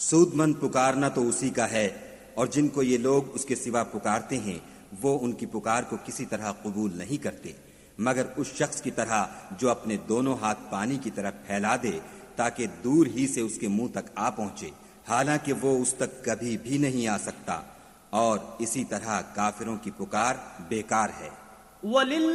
सूदमंद पुकारना तो उसी का है, और जिनको ये लोग उसके सिवा पुकारते हैं वो उनकी पुकार को किसी तरह कबूल नहीं करते मगर उस शख्स की तरह जो अपने दोनों हाथ पानी की तरफ फैला दे ताकि दूर ही से उसके मुंह तक आ पहुंचे, हालांकि वो उस तक कभी भी नहीं आ सकता। और इसी तरह काफिरों की पुकार बेकार है।